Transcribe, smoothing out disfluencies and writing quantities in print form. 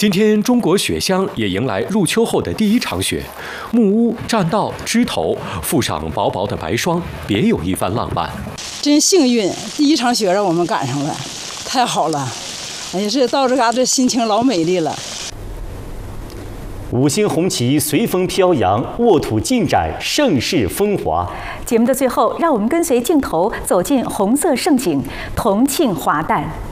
今天，中国雪乡也迎来入秋后的第一场雪，木屋、栈道、枝头覆上薄薄的白霜，别有一番浪漫。 真幸运，第一场雪让我们赶上了，太好了！哎呀，这到这嘎这心情老美丽了。 五星红旗随风飘扬，沃土尽展，盛世风华。 节目的最后，让我们跟随镜头走进红色盛景——同庆华诞。